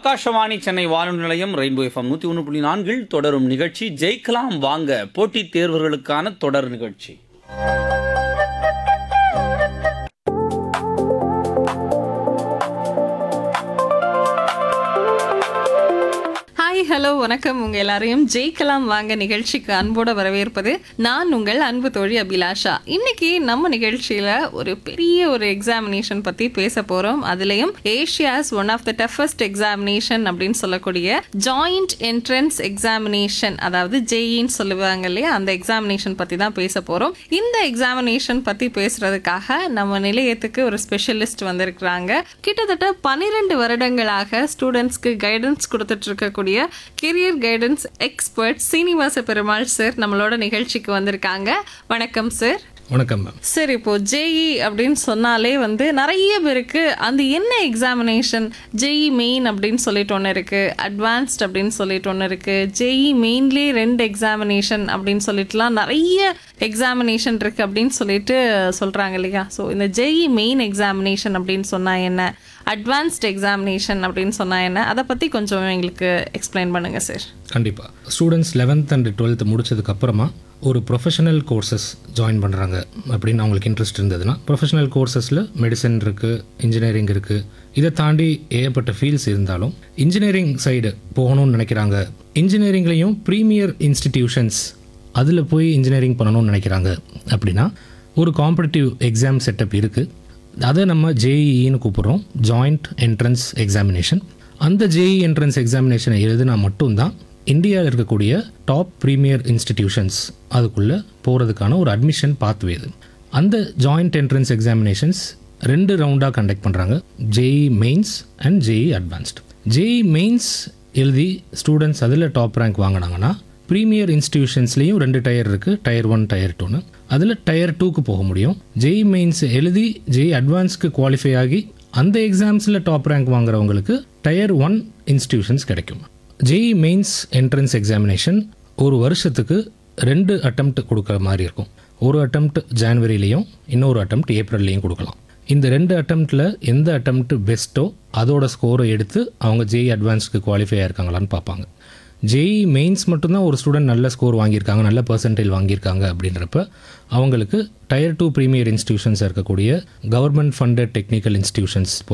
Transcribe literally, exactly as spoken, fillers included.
ஆகாஷவாணி சென்னை வானொலி நிலையம் rainbow FM நூற்றி ஒன்று புள்ளி நான்கில் தொடரும் நிகழ்ச்சி ஜெயிக்கலாம் வாங்க போட்டித் தேர்வுகளுக்கான தொடர் நிகழ்ச்சி. ஹாய் ஹலோ வணக்கம். உங்கள் எல்லாரையும் ஜெயிக்கலாம் வாங்க நிகழ்ச்சிக்கு அன்போட வரவேற்பது நான் உங்கள் அன்பு தோழி அபிலாஷா. இன்னைக்கு நம்ம நிகழ்ச்சியில் ஒரு பெரிய ஒரு எக்ஸாமினேஷன் பற்றி பேச போகிறோம். அதுலேயும் Asia's one of the toughest examination அப்படின்னு சொல்லக்கூடிய ஜாயிண்ட் என்ட்ரன்ஸ் எக்ஸாமினேஷன், அதாவது ஜேஇன்னு சொல்லுவாங்க இல்லையா, அந்த எக்ஸாமினேஷன் பற்றி தான் பேச போகிறோம். இந்த எக்ஸாமினேஷன் பற்றி பேசுறதுக்காக நம்ம நிலையத்துக்கு ஒரு ஸ்பெஷலிஸ்ட் வந்திருக்கிறாங்க. கிட்டத்தட்ட பன்னிரெண்டு வருடங்களாக ஸ்டூடெண்ட்ஸ்க்கு கைடன்ஸ் கொடுத்துட்டு இருக்கக்கூடிய career guidance expert Srinivasa Perumal sir நம்மளோட நிகழ்ச்சிக்கு வந்திருக்காங்க. வணக்கம் சார். வணக்கம் மேம். சார், இப்போ ஜேஇ அப்படின்னு சொன்னாலே வந்து நிறைய பேருக்கு அந்த என்ன எக்ஸாமினேஷன், ஜேஇ மெயின் அப்படின்னு சொல்லிட்டு ஒன்று இருக்கு, அட்வான்ஸ்ட் அப்படின்னு சொல்லிட்டு ஒன்று இருக்கு, ஜேஇ மெயின்லேயே ரெண்டு எக்ஸாமினேஷன் அப்படின்னு சொல்லிட்டுலாம் நிறைய எக்ஸாமினேஷன் இருக்கு அப்படின்னு சொல்லிட்டு சொல்றாங்க இல்லையா. ஸோ இந்த ஜேஇ மெயின் எக்ஸாமினேஷன் அப்படின்னு சொன்னா என்ன, அட்வான்ஸ்ட் எக்ஸாமினேஷன் அப்படின்னு சொன்னா என்ன, அதை பற்றி கொஞ்சம் எங்களுக்கு எக்ஸ்பிளைன் பண்ணுங்க சார். கண்டிப்பாக ஸ்டூடெண்ட்ஸ் லெவன்த் அண்ட் டுவெல்த் முடிச்சதுக்கு அப்புறமா ஒரு ப்ரொஃபஷனல் கோர்சஸ் ஜாயின் பண்ணுறாங்க அப்படின்னு அவங்களுக்கு இன்ட்ரெஸ்ட் இருந்ததுன்னா, ப்ரொஃபஷனல் கோர்சஸில் மெடிசன் இருக்குது, இன்ஜினியரிங் இருக்குது. இதை தாண்டி ஏகப்பட்ட ஃபீல்ட்ஸ் இருந்தாலும் இன்ஜினியரிங் சைடு போகணும்னு நினைக்கிறாங்க. இன்ஜினியரிங்லேயும் ப்ரீமியர் இன்ஸ்டிடியூஷன்ஸ் அதில் போய் இன்ஜினியரிங் பண்ணணும்னு நினைக்கிறாங்க அப்படின்னா ஒரு காம்படிட்டிவ் எக்ஸாம் செட்டப் இருக்குது. அதை நம்ம ஜேஇன்னு கூப்பிட்றோம், ஜாயிண்ட் என்ட்ரன்ஸ் எக்ஸாமினேஷன். அந்த ஜேஇ என்ட்ரன்ஸ் எக்ஸாமினேஷனை எழுதினா மட்டும்தான் இந்தியாவில் இருக்கக்கூடிய டாப் ப்ரீமியர் இன்ஸ்டிடியூஷன்ஸ் அதுக்குள்ளே போகிறதுக்கான ஒரு அட்மிஷன் பாத்வே. இது அந்த ஜாயிண்ட் என்ட்ரன்ஸ் எக்ஸாமினேஷன்ஸ் ரெண்டு ரவுண்டாக கண்டக்ட் பண்ணுறாங்க, JE mains and JEE advanced. JE mains எழுதி ஸ்டூடெண்ட்ஸ் அதில் டாப் ரேங்க் வாங்கினாங்கன்னா ப்ரீமியர் இன்ஸ்டிடியூஷன்ஸ்லேயும் ரெண்டு டயர் இருக்குது, டயர் ஒன் டயர் டூன்னு. அதில் டயர் டூக்கு போக முடியும். ஜேஇ மெயின்ஸ் எழுதி ஜேஇ அட்வான்ஸ்க்கு குவாலிஃபை ஆகி அந்த எக்ஸாம்ஸில் டாப் ரேங்க் வாங்குறவங்களுக்கு டயர் ஒன் இன்ஸ்டிடியூஷன்ஸ் கிடைக்கும். ஜேஇ மெயின்ஸ் என்ட்ரன்ஸ் எக்ஸாமினேஷன் ஒரு வருஷத்துக்கு ரெண்டு அட்டெம்ப்ட் கொடுக்குற மாதிரி இருக்கும். ஒரு அட்டெம்ப்ட் ஜான்வரிலையும் இன்னொரு அட்டெம்ப்ட் ஏப்ரல்லையும் கொடுக்கலாம். இந்த ரெண்டு அட்டெம்ப்டில் எந்த அட்டெம்ப்ட் பெஸ்ட்டோ அதோட ஸ்கோரை எடுத்து அவங்க ஜேஇ அட்வான்ஸ்க்கு குவாலிஃபை ஆயிருக்காங்களான்னு பார்ப்பாங்க. ஜேஇ மெயின்ஸ் மட்டும்தான் ஒரு ஸ்டூடெண்ட் நல்ல ஸ்கோர் வாங்கியிருக்காங்க, நல்ல பர்சன்டேஜ் வாங்கியிருக்காங்க அப்படின்றப்ப அவங்களுக்கு டயர் டூ ப்ரீமியர் இன்ஸ்டிடியூஷன்ஸ் இருக்கக்கூடிய கவர்மெண்ட் ஃபண்டட் டெக்னிக்கல் இன்ஸ்டிடியூஷன்ஸ்